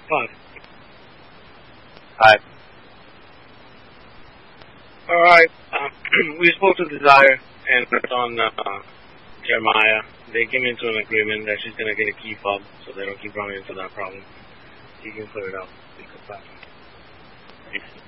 Fine. Hi. Alright, we spoke to Desire and on Jeremiah. They came into an agreement that she's going to get a key fob so they don't keep running into that problem. You can clear it up. Thanks.